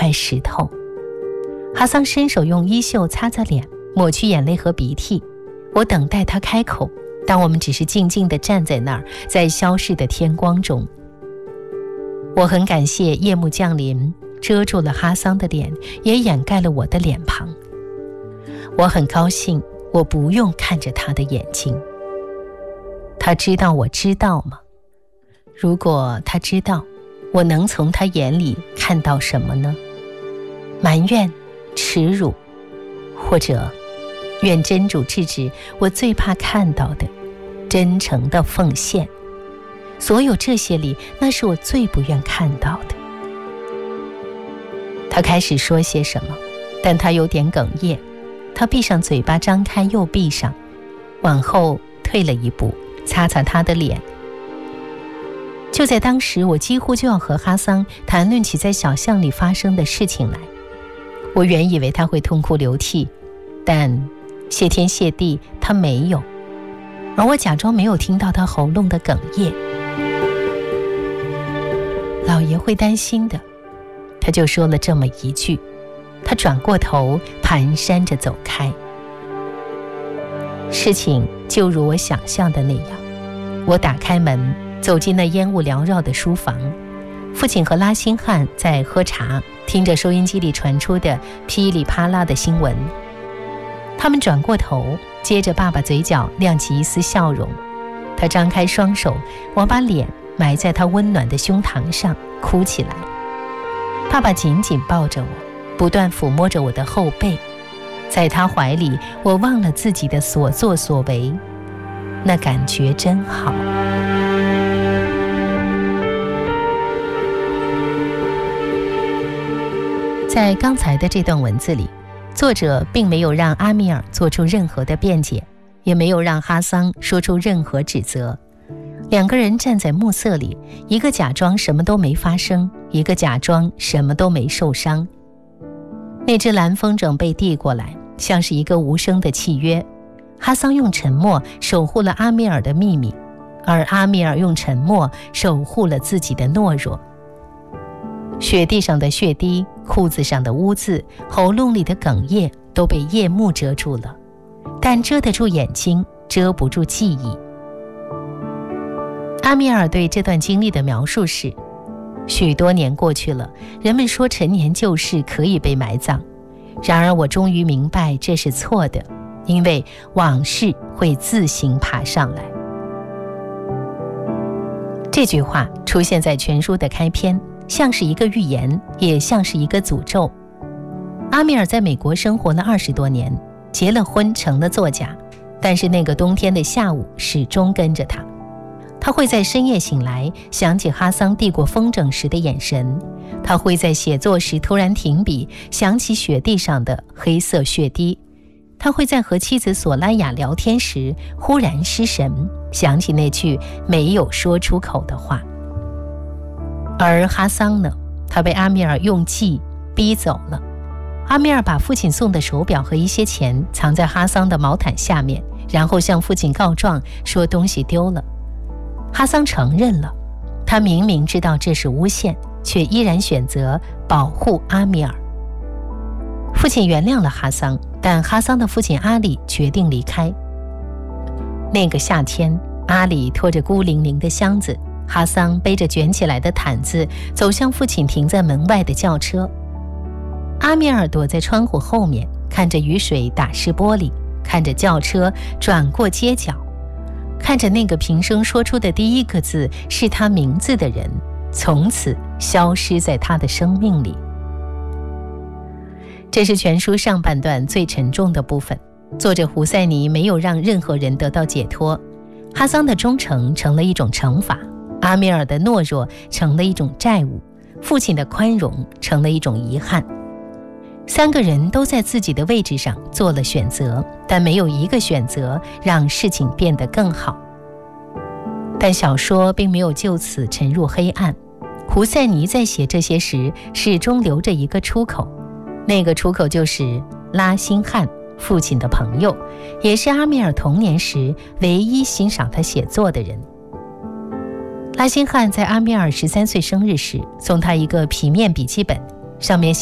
块石头。哈桑伸手用衣袖擦擦脸，抹去眼泪和鼻涕。我等待他开口，但我们只是静静地站在那儿，在消逝的天光中。我很感谢夜幕降临，遮住了哈桑的脸，也掩盖了我的脸庞。我很高兴，我不用看着他的眼睛。他知道我知道吗？如果他知道，我能从他眼里看到什么呢？埋怨、耻辱，或者愿真主制止我最怕看到的真诚的奉献。所有这些里，那是我最不愿看到的。他开始说些什么，但他有点哽咽。他闭上嘴巴，张开又闭上，往后退了一步，擦擦他的脸。就在当时，我几乎就要和哈桑谈论起在小巷里发生的事情来。我原以为他会痛哭流涕，但谢天谢地他没有，而我假装没有听到他喉咙的哽咽。老爷会担心的，他就说了这么一句。他转过头，蹒跚着走开。事情就如我想象的那样，我打开门，走进那烟雾缭绕的书房。父亲和拉辛汉在喝茶，听着收音机里传出的噼里啪啦的新闻。他们转过头，接着爸爸嘴角亮起一丝笑容。他张开双手，我把脸埋在他温暖的胸膛上，哭起来。爸爸紧紧抱着我，不断抚摸着我的后背。在他怀里，我忘了自己的所作所为，那感觉真好。在刚才的这段文字里，作者并没有让阿米尔做出任何的辩解，也没有让哈桑说出任何指责。两个人站在暮色里，一个假装什么都没发生，一个假装什么都没受伤。那只蓝风筝被递过来，像是一个无声的契约。哈桑用沉默守护了阿米尔的秘密，而阿米尔用沉默守护了自己的懦弱。雪地上的血滴，裤子上的污渍，喉咙里的哽咽，都被夜幕遮住了，但遮得住眼睛，遮不住记忆。阿米尔对这段经历的描述是：许多年过去了，人们说陈年旧事可以被埋葬，然而我终于明白这是错的，因为往事会自行爬上来。这句话出现在全书的开篇，像是一个预言，也像是一个诅咒。阿米尔在美国生活了20多年，结了婚，成了作家，但是那个冬天的下午始终跟着他。他会在深夜醒来，想起哈桑递过风筝时的眼神；他会在写作时突然停笔，想起雪地上的黑色血滴；他会在和妻子索拉雅聊天时忽然失神，想起那句没有说出口的话。而哈桑呢？他被阿米尔用计逼走了。阿米尔把父亲送的手表和一些钱藏在哈桑的毛毯下面，然后向父亲告状，说东西丢了。哈桑承认了，他明明知道这是诬陷，却依然选择保护阿米尔。父亲原谅了哈桑，但哈桑的父亲阿里决定离开。那个夏天，阿里拖着孤零零的箱子，哈桑背着卷起来的毯子，走向父亲停在门外的轿车。阿米尔躲在窗户后面，看着雨水打湿玻璃，看着轿车转过街角，看着那个平生说出的第一个字是他名字的人，从此消失在他的生命里。这是全书上半段最沉重的部分。作者胡塞尼没有让任何人得到解脱，哈桑的忠诚成了一种惩罚，阿米尔的懦弱成了一种债务，父亲的宽容成了一种遗憾。三个人都在自己的位置上做了选择，但没有一个选择让事情变得更好。但小说并没有就此沉入黑暗，胡塞尼在写这些时始终留着一个出口，那个出口就是拉辛汉，父亲的朋友，也是阿米尔童年时唯一欣赏他写作的人。拉辛汉在阿米尔13岁生日时送他一个平面笔记本，上面